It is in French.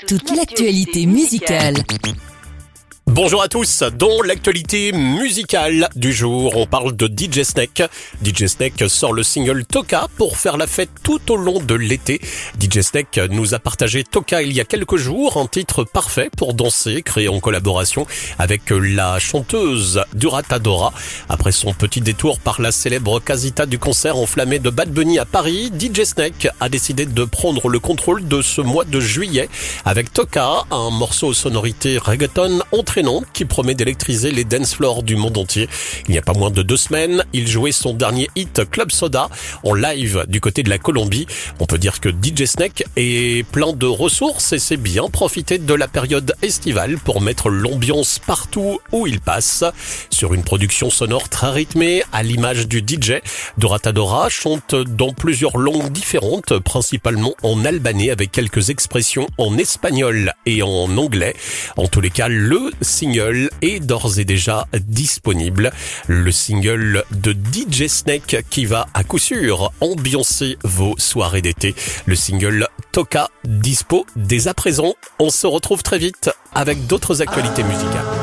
toute l'actualité musicale. Bonjour à tous, dans l'actualité musicale du jour, on parle de DJ Snake. DJ Snake sort le single Toka pour faire la fête tout au long de l'été. DJ Snake nous a partagé Toka il y a quelques jours, un titre parfait pour danser, créé en collaboration avec la chanteuse Durata Dora. Après son petit détour par la célèbre casita du concert enflammé de Bad Bunny à Paris, DJ Snake a décidé de prendre le contrôle de ce mois de juillet avec Toka, un morceau aux sonorités reggaeton entraînant qui promet d'électriser les dance floors du monde entier. Il n'y a pas moins de 2 semaines, il jouait son dernier hit Club Soda en live du côté de la Colombie. On peut dire que DJ Snake est plein de ressources et sait bien profiter de la période estivale pour mettre l'ambiance partout où il passe. Sur une production sonore très rythmée, à l'image du DJ, Durata Dora chante dans plusieurs langues différentes, principalement en albanais avec quelques expressions en espagnol et en anglais. En tous les cas, le single est d'ores et déjà disponible. Le single de DJ Snake qui va à coup sûr ambiancer vos soirées d'été. Le single Toka dispo dès à présent. On se retrouve très vite avec d'autres actualités musicales.